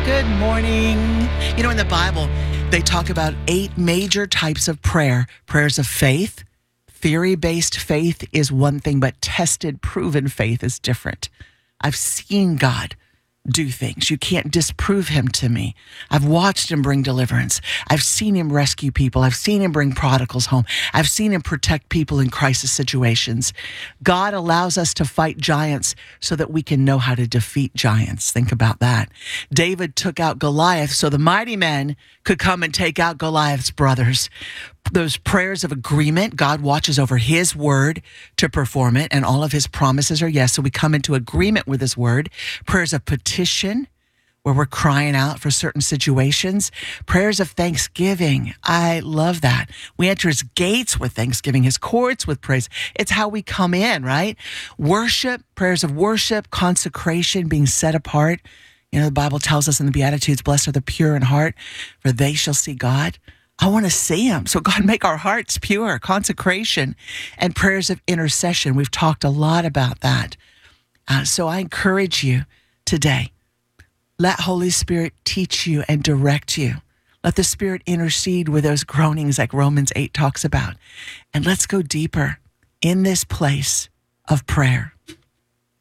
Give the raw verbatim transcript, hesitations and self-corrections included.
Good morning. You know, in the Bible, they talk about eight major types of prayer. Prayers of faith. Theory-based faith is one thing, but tested, proven faith is different. I've seen God do things. You can't disprove him to me. I've watched him bring deliverance. I've seen him rescue people. I've seen him bring prodigals home. I've seen him protect people in crisis situations. God allows us to fight giants so that we can know how to defeat giants. Think about that. David took out Goliath so the mighty men could come and take out Goliath's brothers. Those prayers of agreement, God watches over his word to perform it, and all of his promises are yes. So we come into agreement with his word. Prayers of petition, where we're crying out for certain situations. Prayers of thanksgiving. I love that. We enter his gates with thanksgiving, his courts with praise. It's how we come in, right? Worship, prayers of worship, consecration, being set apart. You know, the Bible tells us in the Beatitudes, blessed are the pure in heart, for they shall see God. I want to see him. So God, make our hearts pure, consecration, and prayers of intercession. We've talked a lot about that. Uh, so I encourage you today, let Holy Spirit teach you and direct you. Let the Spirit intercede with those groanings like Romans eight talks about. And let's go deeper in this place of prayer.